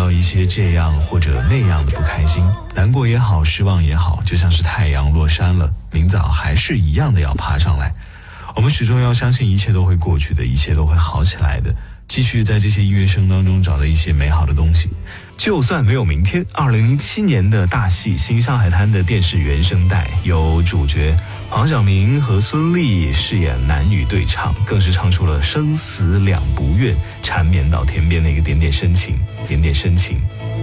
到一些这样或者那样的不开心，难过也好，失望也好，就像是太阳落山了，明早还是一样的要爬上来。我们始终要相信一切都会过去的，一切都会好起来的，继续在这些音乐声当中找到一些美好的东西。就算没有明天，2007年的大戏《新上海滩》的电视原声带，由主角黄晓明和孙俪饰演男女对唱，更是唱出了生死两不愿，缠绵到天边的一个点点深情，点点深情。